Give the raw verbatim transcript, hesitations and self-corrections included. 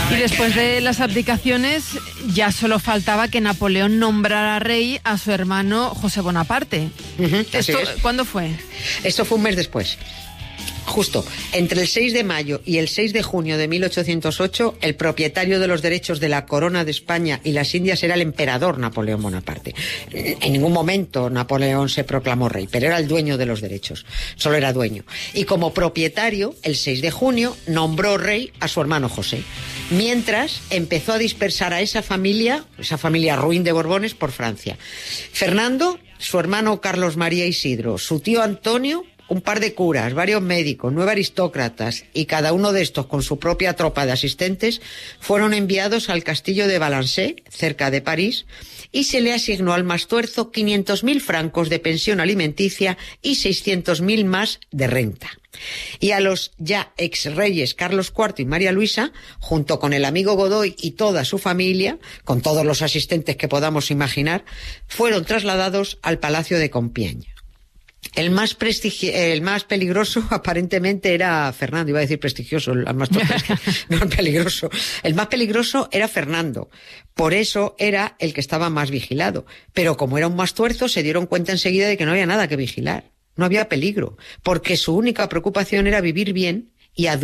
Y después de las abdicaciones, ya solo faltaba que Napoleón nombrara rey a su hermano José Bonaparte. Uh-huh, ¿Esto cuándo fue? Esto fue un mes después. Justo, entre el seis de mayo y el seis de junio de mil ochocientos ocho, el propietario de los derechos de la corona de España y las Indias era el emperador Napoleón Bonaparte. En ningún momento Napoleón se proclamó rey, pero era el dueño de los derechos, solo era dueño. Y como propietario, el seis de junio, nombró rey a su hermano José. Mientras, empezó a dispersar a esa familia, esa familia ruin de Borbones, por Francia. Fernando, su hermano Carlos María Isidro, su tío Antonio, un par de curas, varios médicos, nueve aristócratas y cada uno de estos con su propia tropa de asistentes fueron enviados al castillo de Valençay, cerca de París, y se le asignó al Mastuerzo quinientos mil francos de pensión alimenticia y seiscientos mil más de renta. Y a los ya ex reyes Carlos cuarto y María Luisa, junto con el amigo Godoy y toda su familia, con todos los asistentes que podamos imaginar, fueron trasladados al Palacio de Compiègne. El más prestigi- el más peligroso aparentemente era Fernando, iba a decir prestigioso, el más no el peligroso. El más peligroso era Fernando, por eso era el que estaba más vigilado. Pero como era un mastuerzo, se dieron cuenta enseguida de que no había nada que vigilar, no había peligro, porque su única preocupación era vivir bien y